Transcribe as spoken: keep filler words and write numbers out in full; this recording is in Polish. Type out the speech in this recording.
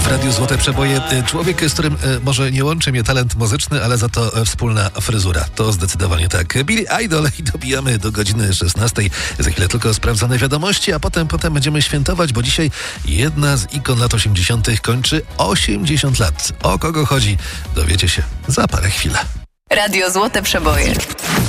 Radiu Złote Przeboje. Człowiek, z którym może nie łączy mnie talent muzyczny, ale za to wspólna fryzura. To zdecydowanie tak. Billy Idol i dobijamy do godziny szesnastej. Za chwilę tylko sprawdzone wiadomości, a potem potem będziemy świętować, bo dzisiaj jedna z ikon lat osiemdziesiątych kończy osiemdziesiąt lat. O kogo chodzi? Dowiecie się za parę chwil. Radio Złote Przeboje.